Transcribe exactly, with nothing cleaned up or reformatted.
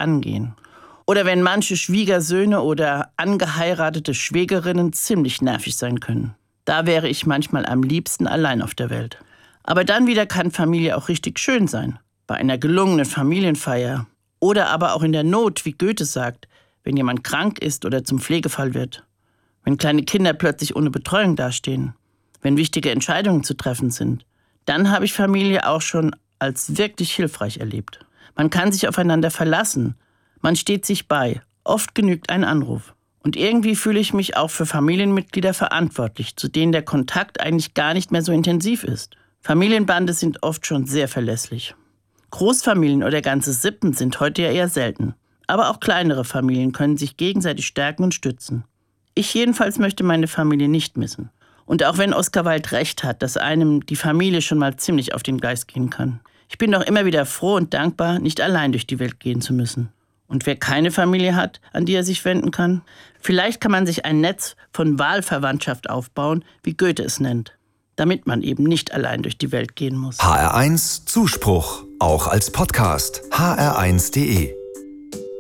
angehen. Oder wenn manche Schwiegersöhne oder angeheiratete Schwägerinnen ziemlich nervig sein können. Da wäre ich manchmal am liebsten allein auf der Welt. Aber dann wieder kann Familie auch richtig schön sein. Bei einer gelungenen Familienfeier. Oder aber auch in der Not, wie Goethe sagt, wenn jemand krank ist oder zum Pflegefall wird. Wenn kleine Kinder plötzlich ohne Betreuung dastehen. Wenn wichtige Entscheidungen zu treffen sind. Dann habe ich Familie auch schon als wirklich hilfreich erlebt. Man kann sich aufeinander verlassen. Man steht sich bei. Oft genügt ein Anruf. Und irgendwie fühle ich mich auch für Familienmitglieder verantwortlich, zu denen der Kontakt eigentlich gar nicht mehr so intensiv ist. Familienbande sind oft schon sehr verlässlich. Großfamilien oder ganze Sippen sind heute ja eher selten. Aber auch kleinere Familien können sich gegenseitig stärken und stützen. Ich jedenfalls möchte meine Familie nicht missen. Und auch wenn Oscar Wilde recht hat, dass einem die Familie schon mal ziemlich auf den Geist gehen kann. Ich bin doch immer wieder froh und dankbar, nicht allein durch die Welt gehen zu müssen. Und wer keine Familie hat, an die er sich wenden kann, vielleicht kann man sich ein Netz von Wahlverwandtschaft aufbauen, wie Goethe es nennt, damit man eben nicht allein durch die Welt gehen muss. H R eins Zuspruch, auch als Podcast. H R eins punkt de